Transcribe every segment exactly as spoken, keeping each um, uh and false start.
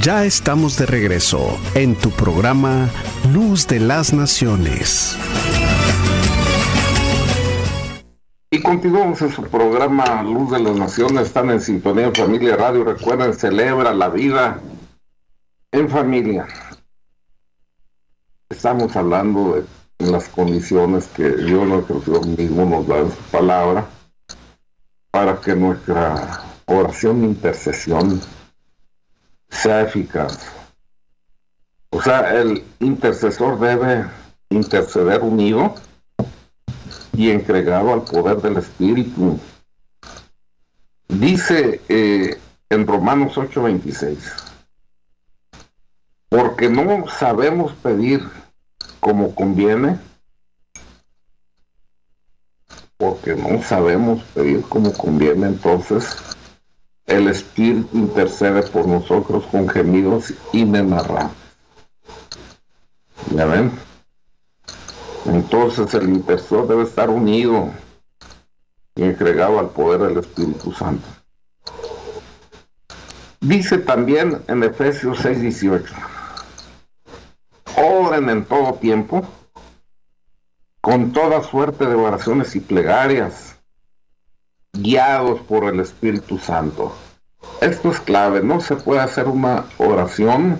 Ya estamos de regreso en tu programa Luz de las Naciones. Y continuamos en su programa Luz de las Naciones. Están en sintonía en Familia Radio. Recuerden, celebra la vida en familia. Estamos hablando de las condiciones que Dios mismo nos da en su palabra para que nuestra oración e intercesión sea eficaz. O sea, el intercesor debe interceder unido y entregado al poder del Espíritu. Dice eh, en Romanos ocho veintiséis, porque no sabemos pedir como conviene, porque no sabemos pedir como conviene, entonces el Espíritu intercede por nosotros con gemidos inenarrables. ¿Ya ven? Entonces el intercesor debe estar unido y entregado al poder del Espíritu Santo. Dice también en Efesios seis dieciocho, oren en todo tiempo, con toda suerte de oraciones y plegarias, guiados por el Espíritu Santo. Esto es clave, no se puede hacer una oración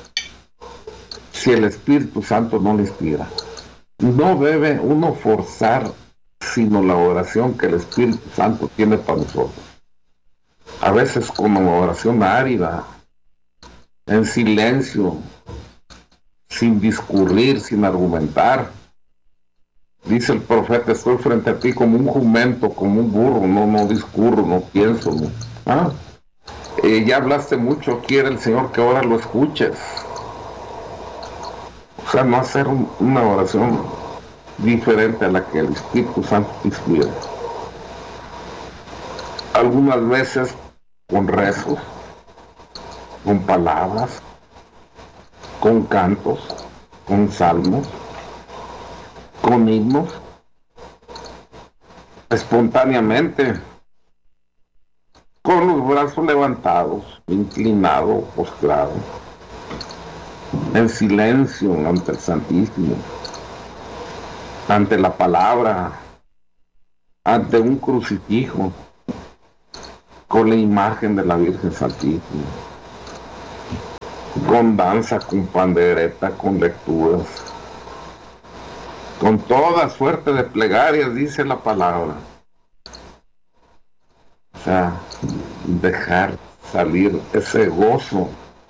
si el Espíritu Santo no le inspira. No debe uno forzar sino la oración que el Espíritu Santo tiene para nosotros. A veces con una oración árida, en silencio, sin discurrir, sin argumentar. Dice el profeta, estoy frente a ti como un jumento, como un burro, no, no discurro, no pienso. No. Ah, eh, ya hablaste mucho, quiere el Señor que ahora lo escuches. O sea, no hacer un, una oración diferente a la que el Espíritu Santo te inspira. Algunas veces con rezos, con palabras, con cantos, con salmos, con himnos, espontáneamente, con los brazos levantados, inclinado, postrado, en silencio ante el Santísimo, ante la palabra, ante un crucifijo, con la imagen de la Virgen Santísima, con danza, con pandereta, con lecturas, con toda suerte de plegarias, dice la palabra. O sea, dejar salir ese gozo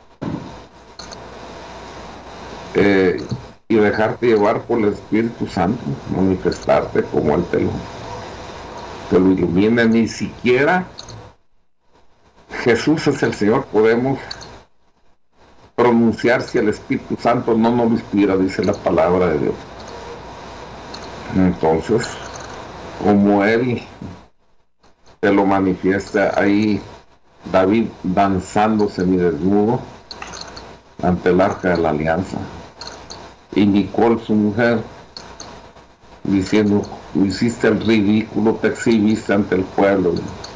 eh, y dejarte llevar por el Espíritu Santo, manifestarte como Él te lo, te lo ilumina. Ni siquiera Jesús es el Señor podemos pronunciar si el Espíritu Santo no nos inspira, dice la palabra de Dios. Entonces, como Él te lo manifiesta ahí, David danzando semidesnudo ante el arca de la alianza, y Nicol, su mujer, diciendo, hiciste el ridículo, te exhibiste ante el pueblo.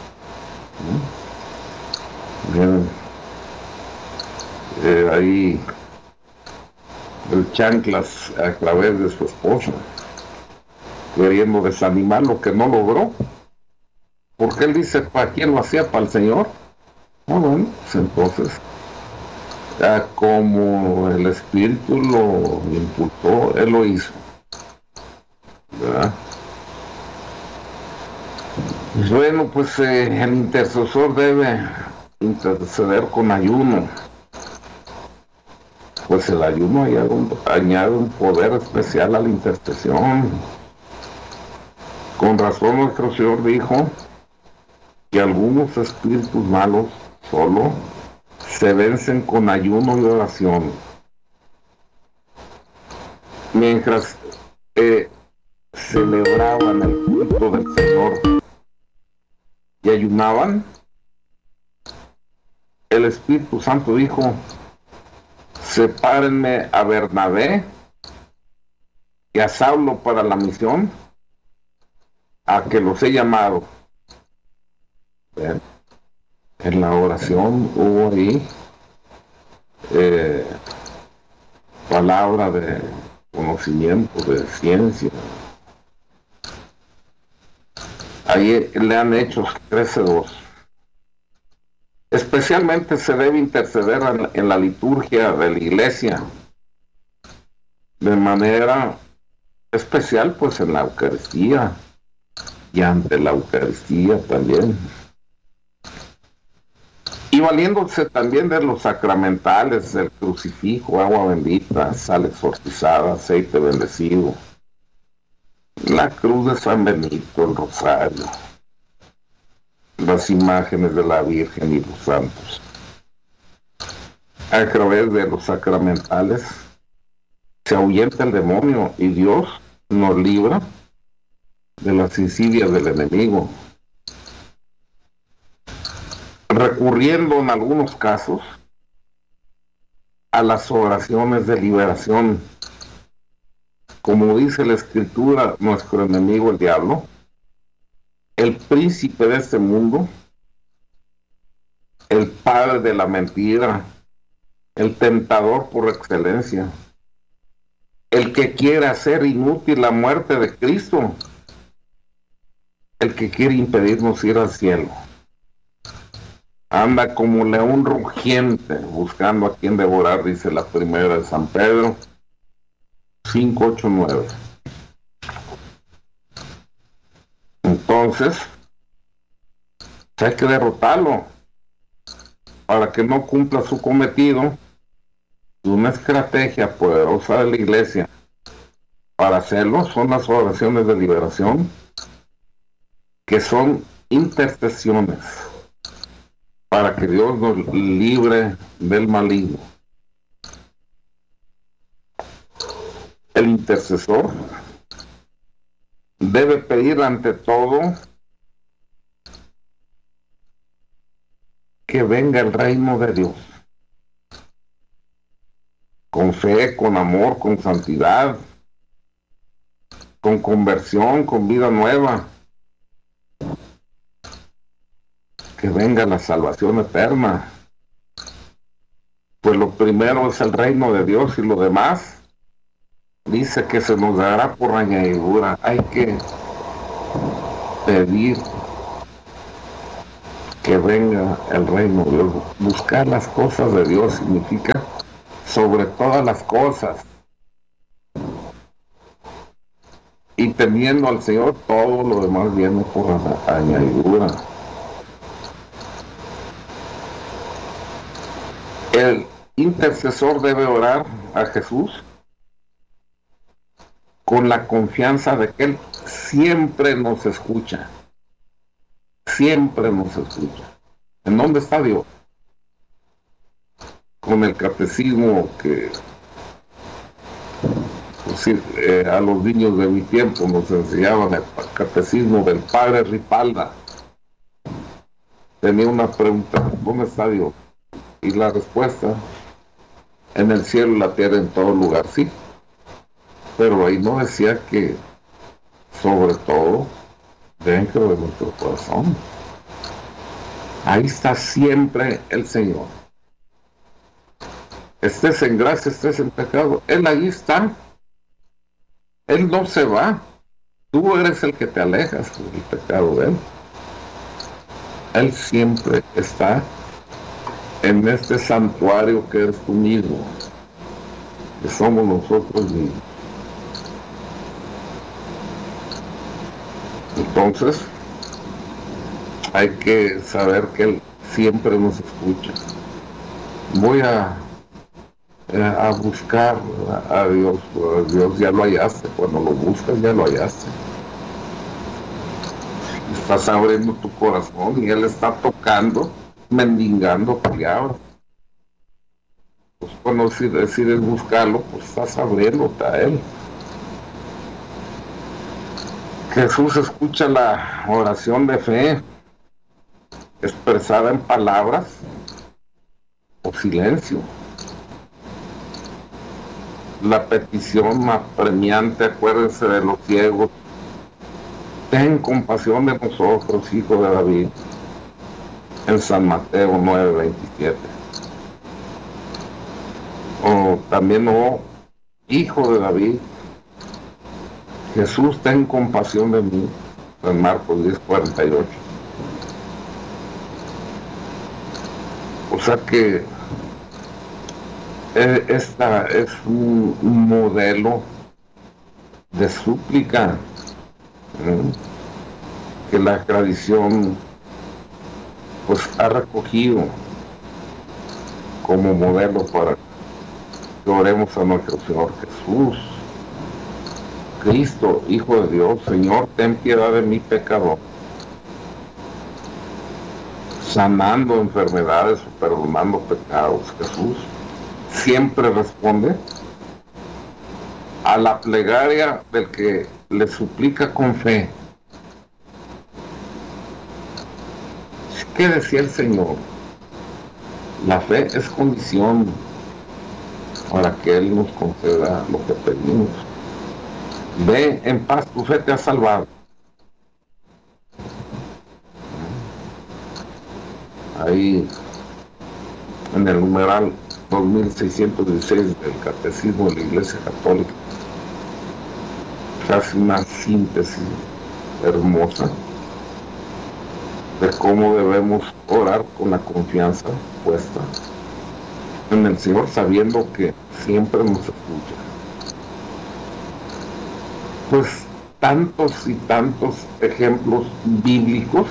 Bien. Eh, ahí el chanclas a través de su esposa, queriendo desanimar lo que no logró, porque él dice, ¿para quién lo hacía? ¿Para el Señor? Ah, bueno, pues entonces, ya como el Espíritu lo impulsó, él lo hizo, ¿verdad? Bueno, pues eh, el intercesor debe interceder con ayuno, pues el ayuno añade un, añade un poder especial a la intercesión. Con razón nuestro Señor dijo que algunos espíritus malos solo se vencen con ayuno y oración. Mientras eh, celebraban el culto del Señor y ayunaban, el Espíritu Santo dijo, sepárenme a Bernabé y a Saulo para la misión a que los he llamado. Bien. En la oración hubo ahí eh, palabra de conocimiento, de ciencia. Ahí le han hecho trece dos. Especialmente se debe interceder en, en la liturgia de la iglesia, de manera especial pues en la Eucaristía y ante la Eucaristía también. Y valiéndose también de los sacramentales, el crucifijo, agua bendita, sal exorcizada, aceite bendecido, la cruz de San Benito, el rosario, las imágenes de la Virgen y los santos. A través de los sacramentales se ahuyenta el demonio y Dios nos libra de las insidias del enemigo, recurriendo en algunos casos a las oraciones de liberación. Como dice la Escritura, nuestro enemigo el diablo, el príncipe de este mundo, el padre de la mentira, el tentador por excelencia, el que quiere hacer inútil la muerte de Cristo, el que quiere impedirnos ir al cielo. Anda como león rugiente buscando a quien devorar, dice la primera de San Pedro cinco, ocho, nueve. Entonces, hay que derrotarlo para que no cumpla su cometido. Una estrategia poderosa de la iglesia para hacerlo son las oraciones de liberación, que son intercesiones para que Dios nos libre del maligno. El intercesor debe pedir ante todo que venga el reino de Dios, con fe, con amor, con santidad, con conversión, con vida nueva. Que venga la salvación eterna. Pues lo primero es el reino de Dios y lo demás dice que se nos dará por añadidura. Hay que pedir que venga el reino de Dios. Buscar las cosas de Dios significa sobre todas las cosas. Y teniendo al Señor, todo lo demás viene por añadidura. El intercesor debe orar a Jesús con la confianza de que Él siempre nos escucha. Siempre nos escucha. ¿En dónde está Dios? Con el catecismo que pues, eh, a los niños de mi tiempo nos enseñaban, el catecismo del padre Ripalda. Tenía una pregunta: ¿dónde está Dios? Y la respuesta: en el cielo, la tierra, en todo lugar, sí. Pero ahí no decía que sobre todo dentro de nuestro corazón. Ahí está siempre el Señor. Estés en gracia, estés en pecado, Él ahí está. Él no se va. Tú eres el que te alejas del pecado de Él. Él siempre está en este santuario que eres tú mismo, que somos nosotros mismos. Entonces, hay que saber que Él siempre nos escucha. Voy a, a buscar a Dios. A Dios ya lo hallaste. Cuando lo buscas, ya lo hallaste. Estás abriendo tu corazón y Él está tocando, mendigando que le abras. Pues cuando decides buscarlo, pues estás abriéndote a Él. Jesús escucha la oración de fe expresada en palabras o silencio. La petición apremiante, acuérdense de los ciegos: ten compasión de nosotros, hijo de David, en San Mateo nueve, veintisiete. O también, oh, Hijo de David, Jesús, ten compasión de mí, en Marcos diez, cuarenta y ocho. O sea que esta es un modelo de súplica, ¿eh? que la tradición pues ha recogido como modelo para que oremos a nuestro Señor Jesús. Cristo, Hijo de Dios, Señor, ten piedad de mi pecador. Sanando enfermedades o perdonando pecados, Jesús siempre responde a la plegaria del que le suplica con fe. ¿Qué decía el Señor? La fe es condición para que Él nos conceda lo que pedimos. Ve en paz, tu fe te ha salvado. Ahí en el numeral dos mil seiscientos dieciséis del Catecismo de la Iglesia Católica se hace una síntesis hermosa de cómo debemos orar con la confianza puesta en el Señor, sabiendo que siempre nos escucha. Pues tantos y tantos ejemplos bíblicos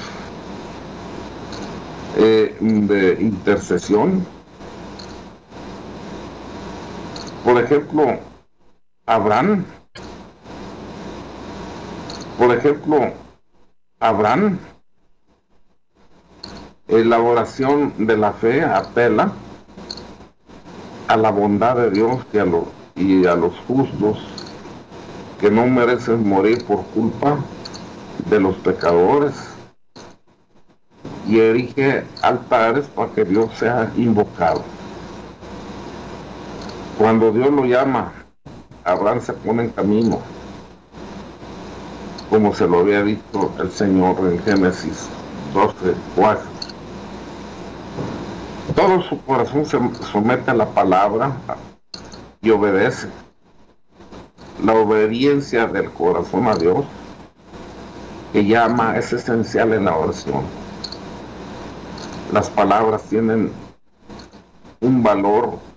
eh, de intercesión. Por ejemplo, Abraham. Por ejemplo, Abraham, en la oración de la fe apela a la bondad de Dios y a, lo, y a los justos que no merecen morir por culpa de los pecadores, y erige altares para que Dios sea invocado. Cuando Dios lo llama, Abraham se pone en camino, como se lo había dicho el Señor en Génesis doce, cuatro. Todo su corazón se somete a la palabra y obedece. La obediencia del corazón a Dios que llama es esencial en la oración. Las palabras tienen un valor